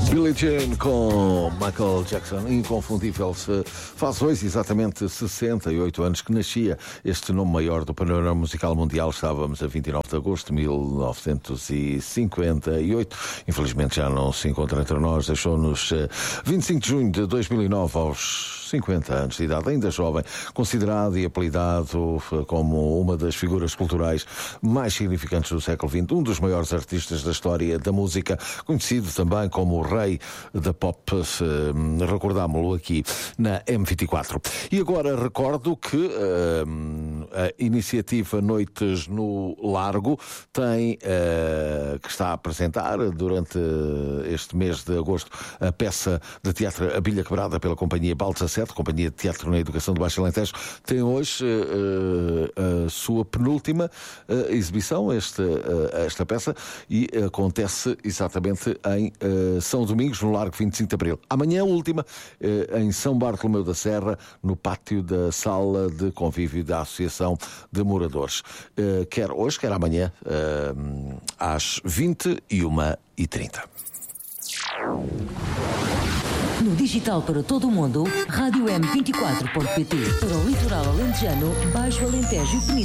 Billie Jean com Michael Jackson, inconfundível. Faz hoje exatamente 68 anos que nascia este nome maior do panorama musical mundial. Estávamos a 29 de agosto de 1958. Infelizmente já não se encontra entre nós. Deixou-nos 25 de junho de 2009 aos 50 anos de idade, ainda jovem, considerado e apelidado como uma das figuras culturais mais significantes do século XX, um dos maiores artistas da história da música, conhecido também como o rei da pop. Recordámo-lo aqui na M24. E agora recordo que a iniciativa Noites no Largo tem que está a apresentar durante este mês de agosto a peça de teatro A Bilha Quebrada pela Companhia Balsa 7, Companhia de Teatro na Educação do Baixo Alentejo. Tem hoje a sua penúltima exibição, esta peça, e acontece exatamente em São Domingos, no Largo 25 de Abril. Amanhã a última, em São Bartolomeu da Serra, no pátio da Sala de Convívio da Associação de Moradores. Quer hoje, quer amanhã, às 21h30. No digital para todo o mundo, Rádio M24.pt. Para o litoral alentejano, Baixo Alentejo e Península.